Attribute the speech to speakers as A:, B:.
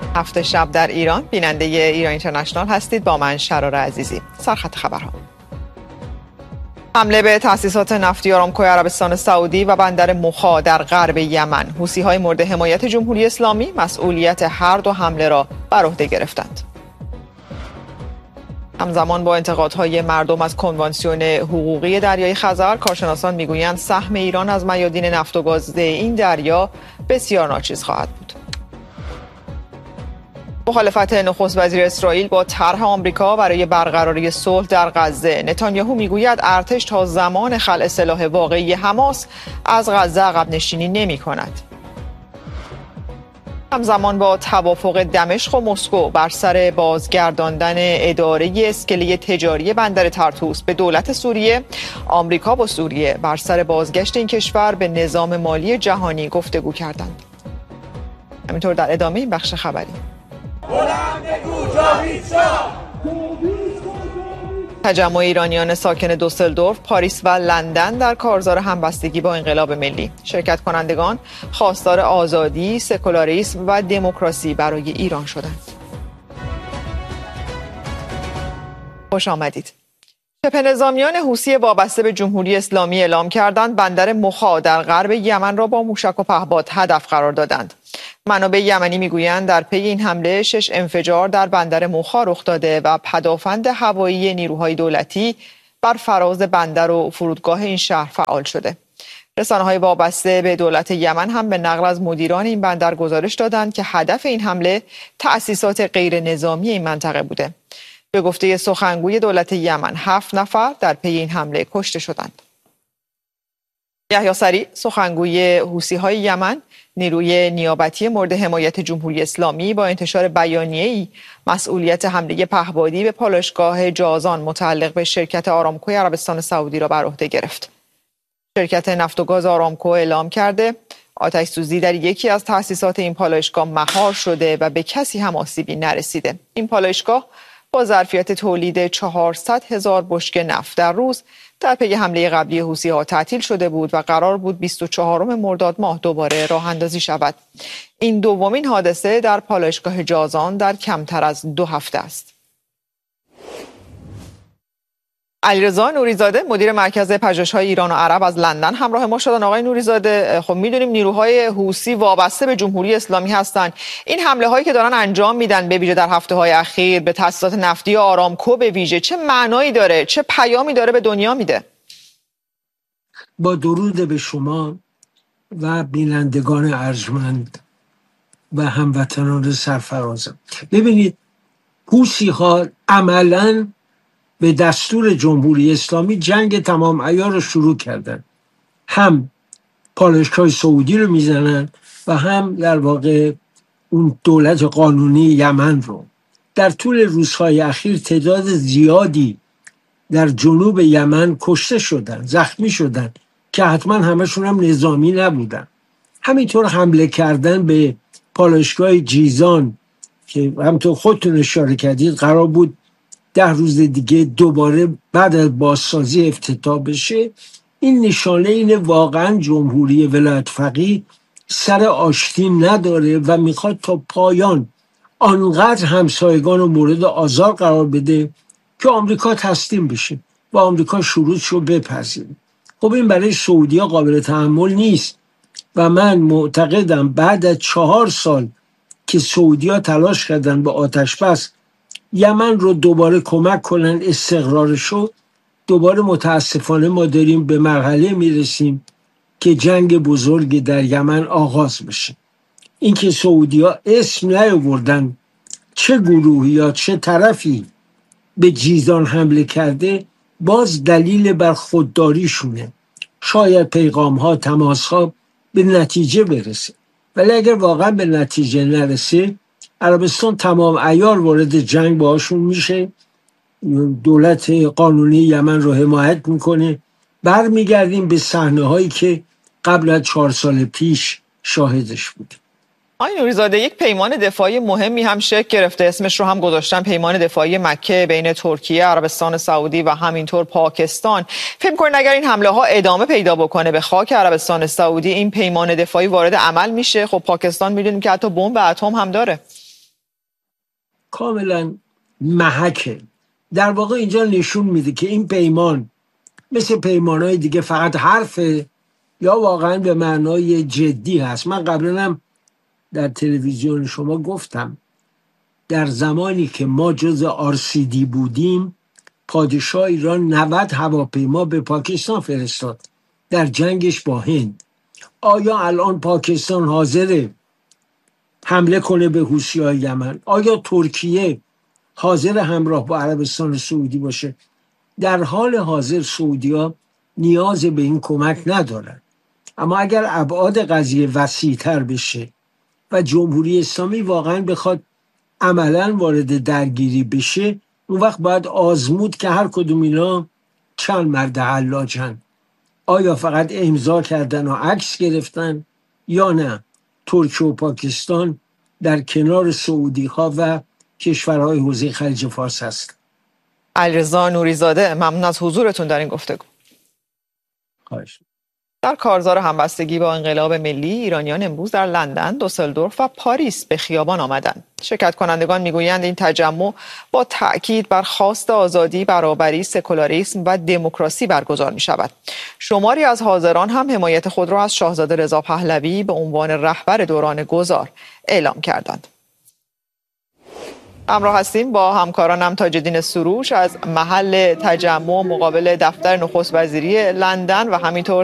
A: هفته شب در ایران، بیننده ایران اینترنشنال هستید با من شرار عزیزی. سرخط خبرها: حمله به تأسیسات نفتی آرامکو عربستان سعودی و بندر مخا در غرب یمن. حوثی‌های مورد حمایت جمهوری اسلامی مسئولیت هر دو حمله را بر عهده گرفتند. همزمان با انتقادهای مردم از کنوانسیون حقوقی دریای خزر، کارشناسان میگویند سهم ایران از میادین نفت و گاز این دریا بسیار ناچیز خواهد بود. مخالفت نخست وزیر اسرائیل با طرح آمریکا برای برقراری صلح در غزه. نتانیاهو میگوید ارتش تا زمان خلع سلاح واقعی حماس از غزه عقب نشینی نمی‌کند. همزمان با توافق دمشق و مسکو بر سر بازگرداندن اداره اسکله تجاری بندر طرطوس به دولت سوریه، آمریکا با سوریه بر سر بازگشت این کشور به نظام مالی جهانی گفتگو کردند. همینطور در ادامه این بخش خبری: تجمع ایرانیان ساکن دوسلدورف، پاریس و لندن در کارزار همبستگی با انقلاب ملی. شرکت کنندگان خواستار آزادی، سکولاریسم و دموکراسی برای ایران شدند. خوش آمدید. شبه نظامیان حوثی وابسته به جمهوری اسلامی اعلام کردند بندر مخا در غرب یمن را با موشک و پهپاد هدف قرار دادند. منابع یمنی میگویند در پی این حمله 6 انفجار در بندر مخا رخ داده و پدافند هوایی نیروهای دولتی بر فراز بندر و فرودگاه این شهر فعال شده. رسانه‌های وابسته به دولت یمن هم به نقل از مدیران این بندر گزارش دادند که هدف این حمله تأسیسات غیر نظامی این منطقه بوده. به گفته سخنگوی دولت یمن 7 نفر در پی این حمله کشته شدند. یحیی سریع، سخنگوی حوثی‌های یمن، نیروی نیابتی مورد حمایت جمهوری اسلامی، با انتشار بیانیه‌ای مسئولیت حمله پهپادی به پالایشگاه جازان متعلق به شرکت آرامکو عربستان سعودی را بر عهده گرفت. شرکت نفت و گاز آرامکو اعلام کرده آتش سوزی در یکی از تأسیسات این پالایشگاه مهار شده و به کسی هم آسیبی نرسیده. این پالایشگاه با ظرفیت تولید 400,000 بشکه نفت در روز در پی حمله قبلی حوثی‌ها تعطیل شده بود و قرار بود 24 مرداد ماه دوباره راه اندازی شود. این دومین حادثه در پالایشگاه جازان در کمتر از 2 هفته است. علیرضا نوری‌زاده، مدیر مرکز پژوهش‌های ایران و عرب از لندن همراه ما شدن. آقای نوری‌زاده، خب می‌دونیم نیروهای حوثی وابسته به جمهوری اسلامی هستند. این حمله‌هایی که دارن انجام میدن به ویژه در هفته‌های اخیر به تأسیسات نفتی آرامکو به ویژه چه معنایی داره؟ چه پیامی داره به دنیا میده؟
B: با درود به شما و بینندگان ارجمند و هموطنان سرفرازم. ببینید، حوثی‌ها عملاً به دستور جمهوری اسلامی جنگ تمام عیار رو شروع کردن. هم پالایشگاه سعودی رو میزنن و هم در واقع اون دولت قانونی یمن رو. در طول روزهای اخیر تعداد زیادی در جنوب یمن کشته شدن، زخمی شدن که حتما همشون هم نظامی نبودن. همینطور حمله کردن به پالایشگاه جیزان که همونطور خودتون اشاره کردید قرار بود 10 روز دیگه دوباره بعد از بازسازی افتتاح بشه. این نشانه اینه واقعا جمهوری ولایت فقیه سر آشتی نداره و میخواد تا پایان آنقدر همسایگان رو مورد آزار قرار بده که آمریکا تسلیم بشه و آمریکا شروطشو بپذیره. خب این برای سعودی ها قابل تحمل نیست و من معتقدم بعد از 4 سال که سعودی ها تلاش کردن به آتش بس یمن رو دوباره کمک کنن استقرارشو، دوباره متاسفانه ما داریم به مرحله میرسیم که جنگ بزرگ در یمن آغاز بشه. اینکه سعودی ها اسم نیاوردن چه گروهی یا چه طرفی به جیزان حمله کرده باز دلیل بر خودداریشونه. شاید پیغام ها، تماس ها به نتیجه برسه، ولی اگر واقعا به نتیجه نرسه عربستان تمام عیار وارد جنگ باهاشون میشه، دولت قانونی یمن رو حمایت میکنه. برمیگردیم به صحنه هایی که قبل از 4 سال پیش شاهدش بود.
A: آقای نوری‌زاده، یک پیمان دفاعی مهمی هم شکل گرفته، اسمش رو هم گذاشتن پیمان دفاعی مکه بین ترکیه، عربستان سعودی و همینطور پاکستان. فکر کنید اگر این حمله ها ادامه پیدا بکنه به خاک عربستان سعودی، این پیمان دفاعی وارد عمل میشه؟ خب پاکستان میدونیم که حتی بمب اتم هم داره.
B: کاملا محکه. در واقع اینجا نشون میده که این پیمان مثل پیمانهای دیگه فقط حرفه یا واقعا به معنای جدی هست. من قبلا هم در تلویزیون شما گفتم در زمانی که ما جز RCD بودیم پادشاه ایران 90 هواپیما به پاکستان فرستاد در جنگش با هند. آیا الان پاکستان حاضره حمله کنه به حوثی‌های یمن؟ آیا ترکیه حاضر همراه با عربستان سعودی باشه؟ در حال حاضر سعودی‌ها نیاز به این کمک ندارن، اما اگر ابعاد قضیه وسیع‌تر بشه و جمهوری اسلامی واقعا بخواد عملا وارد درگیری بشه، اون وقت باید آزمود که هر کدوم اینا چند مرد حلاجن. آیا فقط امضا کردن و عکس گرفتن یا نه ترکیه و پاکستان در کنار سعودی ها و کشورهای حوزه خلیج فارس هست؟
A: علیرضا نوریزاده، ممنون از حضورتون در این گفتگو.
B: خواهش.
A: در کارزار همبستگی با انقلاب ملی، ایرانیان امروز در لندن، دوسلدورف و پاریس به خیابان آمدند. شرکت کنندگان میگویند این تجمع با تأکید بر خواست آزادی، برابری، سکولاریسم و دموکراسی برگزار می شود. شماری از حاضران هم حمایت خود را از شاهزاده رضا پهلوی به عنوان رهبر دوران گذار اعلام کردند. همراه هستیم با همکارانم تاج‌الدین سروش از محل تجمع مقابل دفتر نخست وزیری لندن و همینطور